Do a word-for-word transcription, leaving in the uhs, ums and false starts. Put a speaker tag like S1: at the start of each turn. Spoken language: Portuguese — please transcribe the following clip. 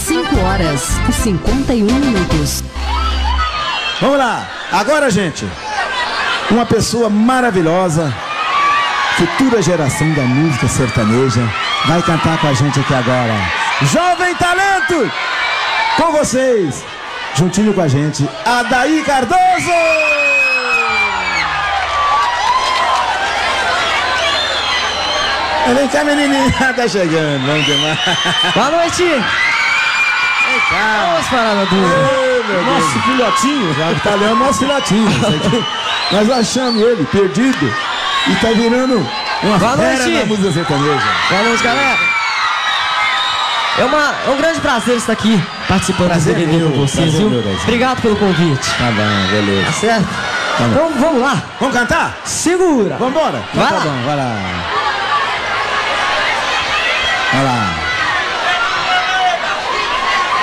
S1: cinco horas e cinquenta e um minutos.
S2: Vamos lá, agora, gente, uma pessoa maravilhosa, futura geração da música sertaneja, vai cantar com a gente aqui agora. Jovem Talento, com vocês, juntinho com a gente, Adaí Cardoso! Vem cá, menininha, tá chegando, vamos demais.
S3: Boa noite!
S2: Vem cá.
S3: Vamos parar do
S2: nosso filhotinho, já tá lendo nosso filhotinho. Aqui, nós achamos ele perdido e tá virando uma
S3: Boa
S2: fera
S3: noite.
S2: na música sertaneja.
S3: Boa noite, galera! É, uma, é um grande prazer estar aqui participando
S2: Prazer
S3: do B B B
S2: meu,
S3: com vocês,
S2: prazer
S3: viu?
S2: meu, Deus.
S3: Obrigado pelo convite.
S2: Tá bom, beleza.
S3: Tá certo?
S2: Tá bom.
S3: Então vamos lá.
S2: Vamos cantar?
S3: Segura.
S2: Vambora?
S3: Vai
S2: Então
S3: lá.
S2: tá bom, vai lá. Vai lá.